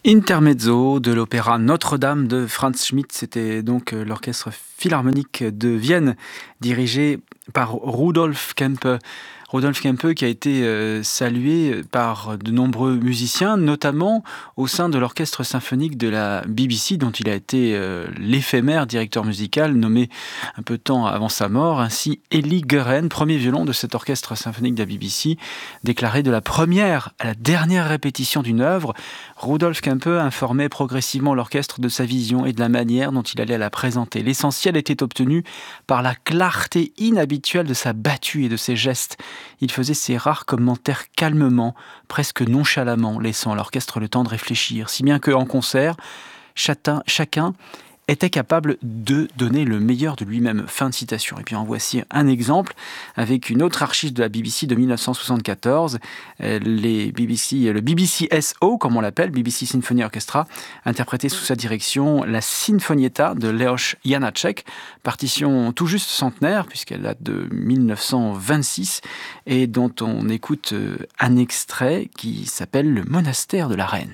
Intermezzo de l'opéra Notre-Dame de Franz Schmidt, c'était donc l'orchestre philharmonique de Vienne, dirigé par Rudolf Kempe. Rudolf Kempe qui a été salué par de nombreux musiciens, notamment au sein de l'orchestre symphonique de la BBC, dont il a été l'éphémère directeur musical, nommé un peu de temps avant sa mort. Ainsi, Eli Gueren, premier violon de cet orchestre symphonique de la BBC, déclarait de la première à la dernière répétition d'une œuvre, Rudolf Kempe informait progressivement l'orchestre de sa vision et de la manière dont il allait la présenter. L'essentiel était obtenu par la clarté inhabituelle de sa battue et de ses gestes. Il faisait ses rares commentaires calmement, presque nonchalamment, laissant à l'orchestre le temps de réfléchir, si bien qu'en concert, chacun était capable de donner le meilleur de lui-même. Fin de citation. Et puis en voici un exemple avec une autre archive de la BBC de 1974. Le BBCSO, comme on l'appelle, BBC Symphony Orchestra, interprété sous sa direction la Sinfonietta de Leos Janáček, partition tout juste centenaire, puisqu'elle date de 1926, et dont on écoute un extrait qui s'appelle « Le monastère de la reine ».